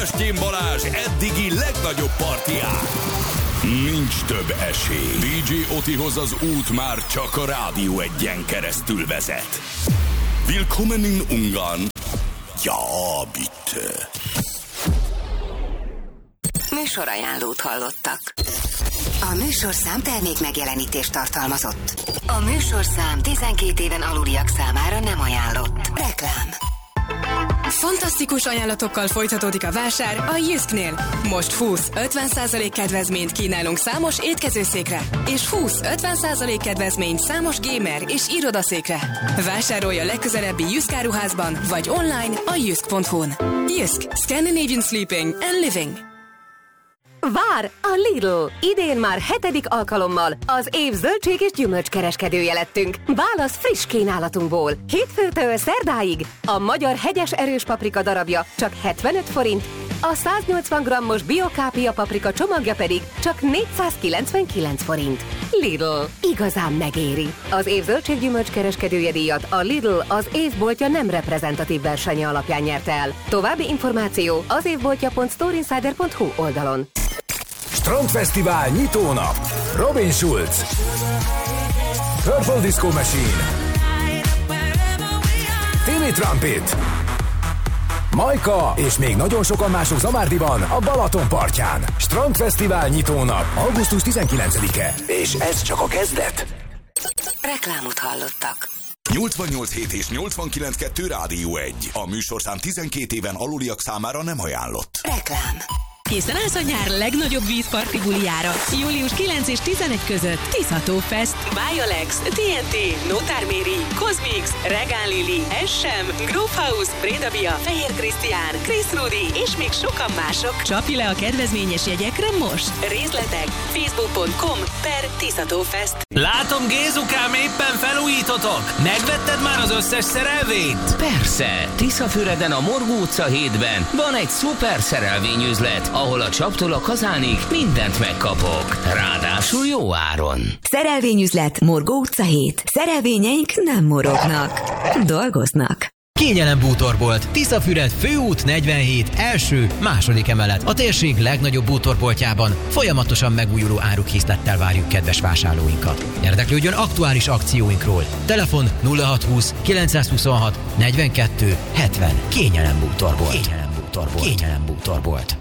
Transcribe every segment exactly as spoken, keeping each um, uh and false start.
Sebestyén Balázs eddigi legnagyobb partián. Nincs több esély. dé dzsé Otihoz az út már csak a Rádió Egyen keresztül vezet. Willkommen in Ungarn. Ja, bitte. Műsorajánlót hallottak. A műsorszám termék megjelenítést tartalmazott. A műsorszám tizenkét éven aluliak számára nem ajánlott. Reklám. Fantasztikus ajánlatokkal folytatódik a vásár a Jysknél. Most húsz-ötven százalék kedvezményt kínálunk számos étkezőszékre, és húsz-ötven százalék kedvezményt számos gamer és irodaszékre. Vásárolj a legközelebbi Jysk áruházban, vagy online a jysk pont hu-n. Jysk. Scandinavian Sleeping and Living. Vár a Lidl! Idén már hetedik alkalommal az év zöldség és gyümölcskereskedője lettünk. Válasz friss kínálatunkból. Hétfőtől szerdáig a magyar hegyes erős paprika darabja csak hetvenöt forint, a száznyolcvan grammos biokápia paprika csomagja pedig csak négyszázkilencvenkilenc forint. Lidl. Igazán megéri. Az év zöldség gyümölcskereskedője díjat a Lidl az évboltja nem reprezentatív versenye alapján nyerte el. További információ az évboltja pont storeinsider pont hu oldalon. Strandfesztivál nyitónap. Robin Schulz, Purple Disco Machine, Timmy Trumpet, Majka és még nagyon sokan mások Zamárdiban a Balaton partján. Strandfesztivál nyitónap. augusztus tizenkilencedike. És ez csak a kezdet. Reklámot hallottak. nyolcvannyolc hét és nyolcvankilenc kettő Rádió egy. A műsorszám tizenkét éven aluliak számára nem ajánlott. Reklám. Készen állsz a nyár legnagyobb vízparti bulijára. július kilenc és tizenegy között Tisza-tó Fest, Biolex, té en té, Notár Méri, Cosmix, Regál Lili, Essem, Groove House, Brédabia, Fehér Krisztián, Chris Rudi és még sokan mások. Csapj le a kedvezményes jegyekre most! Részletek facebook pont com per Tisza-tó Fest. Látom, Gézukám, éppen felújítotok! Megvetted már az összes szerelvényt? Persze! Tiszafüreden a Morgó utca hétben van egy szuper szerelvényüzlet, ahol a csaptól a kazánig mindent megkapok. Ráadásul jó áron. Szerelvényüzlet Morgó utca hét. Szerelvényeink nem morognak. Dolgoznak. Kényelem bútorbolt. Tiszafüred főút negyvenhét, első, második emelet. A térség legnagyobb bútorboltjában folyamatosan megújuló árukkészlettel várjuk kedves vásárlóinkat. Érdeklődjön aktuális akcióinkról. Telefon nulla hatszázhúsz kilencszázhuszonhat negyvenkettő hetven. Kényelem bútorbolt. Kényelem bútorbolt. Kényelem bútorbolt.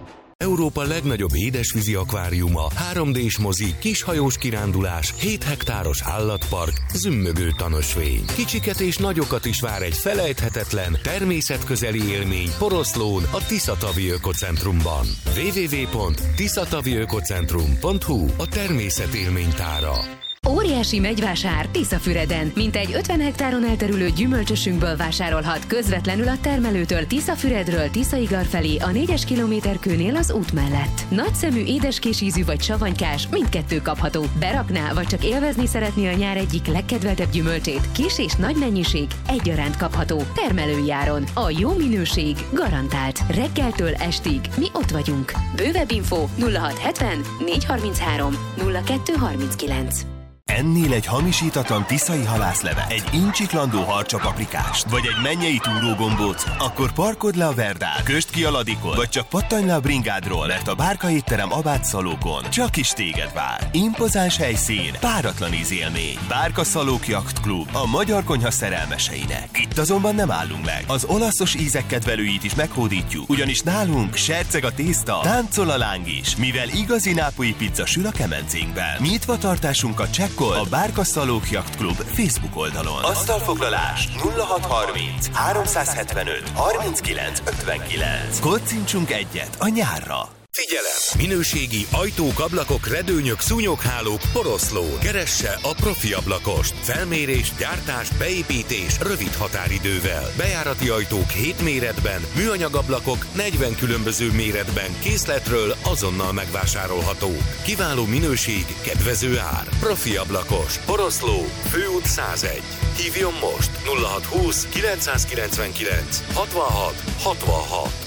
Európa legnagyobb édesvízi akváriuma, három dés mozi, kishajós kirándulás, hét hektáros állatpark, zümmögő tanösvény. Kicsiket és nagyokat is vár egy felejthetetlen, természetközeli élmény Poroszlón, a Tiszatavi Ökocentrumban. double-u double-u double-u pont tiszatavi ökocentrum pont hu a természet élménytára. Óriási megyvásár Tiszafüreden. Mintegy ötven hektáron elterülő gyümölcsösünkből vásárolhat közvetlenül a termelőtől Tiszafüredről Tiszaigar felé a négyes kilométerkőnél az út mellett. Nagyszemű édeskésízű vagy savanykás, mindkettő kapható. Berakná vagy csak élvezni szeretné a nyár egyik legkedveltebb gyümölcsét, kis és nagy mennyiség egyaránt kapható. Termelői áron. A jó minőség garantált. Reggeltől estig mi ott vagyunk. Bővebb info nulla hatszázhetven négyszázharminchárom nulla kettő harminckilenc. Ennél egy hamisítatlan tiszai halászleve, egy incsiklandó harcsapaprikást, vagy egy mennyei túrógombóc, akkor parkod le a Verdán, kösd ki a ladikon, vagy csak pattanj le a bringádról, mert a Bárka étterem Abát Szalókon csak is téged vár. Impozáns helyszín, páratlan ízélmény. Bárka Szalók Yacht Club, a magyar konyha szerelmeseinek. Itt azonban nem állunk meg. Az olaszos ízek kedvelőit is meghódítjuk, ugyanis nálunk serceg a tészta, táncol a láng is, mivel igazi nápolyi pizza sül a kemencénkben. Nyitva tartásunkat csekkol a Bárka Szalók Yacht Club Facebook oldalon. Asztalfoglalás nulla hatszázharminc háromszázhetvenöt harminckilenc ötvenkilenc. Koccintsunk egyet a nyárra! Figyelem! Minőségi ajtók, ablakok, redőnyök, szúnyoghálók Poroszlón. Keresse a profi ablakost. Felmérés, gyártás, beépítés rövid határidővel. Bejárati ajtók hét méretben, műanyag ablakok negyven különböző méretben készletről azonnal megvásárolhatók. Kiváló minőség, kedvező ár. Profi ablakos. Poroszló, Főút százegy. Hívjon most nulla hatszázhúsz kilencszázkilencvenkilenc hatvanhat hatvanhat.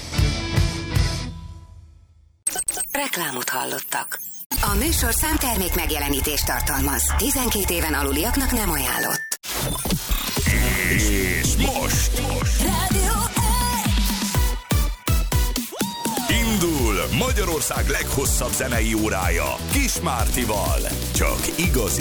Reklámot hallottak. A műsorszám termék megjelenítést tartalmaz. tizenkét éven aluliaknak nem ajánlott. És most! most. Rádió Magyarország leghosszabb zenei órája Kis Mártival. Csak igazi